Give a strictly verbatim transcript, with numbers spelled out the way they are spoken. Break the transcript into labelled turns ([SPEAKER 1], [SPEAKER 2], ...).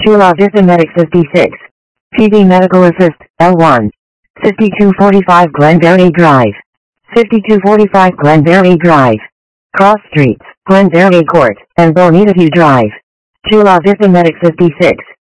[SPEAKER 1] Chula Vista Medic fifty-six. P V Medical Assist, L one. fifty-two forty-five Glenberry Drive. fifty-two forty-five Glenberry Drive. Cross Streets, Glenberry Court, and Bonita View Drive. Chula Vista Medic fifty-six.